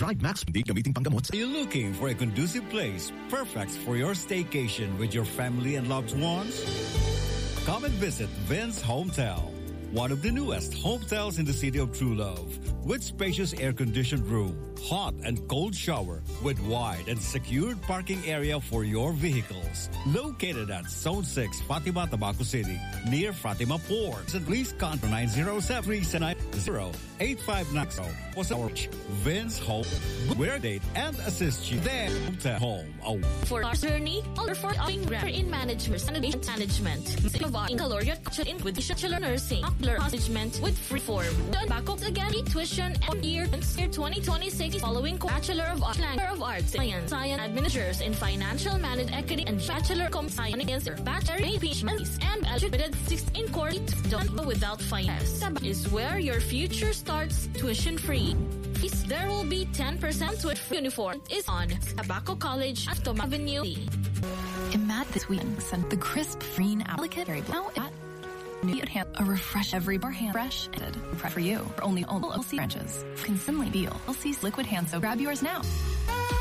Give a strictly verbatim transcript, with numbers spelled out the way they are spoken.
Try Max Hindi gamitin panggamot. Are you looking for a conducive place perfect for your staycation with your family and loved ones? Come and visit Vince Hometel, one of the newest hotels in the city of True Love, with spacious air-conditioned room, hot and cold shower, with wide and secured parking area for your vehicles. Located at Zone six, Fatima, Tabaco City, near Fatima Port. And please contact nine zero seven, three nine zero, eight five nine zero. Was our Vince Home, where date and assist you there. Hotel Home. Oh. For our journey, or for offering in management, and management, caloric in with bachelor nursing, ocular management with freeform. Done back up again, tuition and year year twenty twenty-six following Bachelor of Arts, Bachelor of Arts, Science, Science Administrators in Financial Management, Equity, and Bachelor of Science, Bachelor of and Educated six in court. Don't go without finance. Is where your future starts, tuition free. There will be ten percent with uniform is on Tabaco College at Tom Avenue. Imagine this weekend and the crisp green applicatory now at New a refresh every bar hand fresh and for you for only all L C branches. Consumly Beal L C's liquid hand soap. Grab yours now.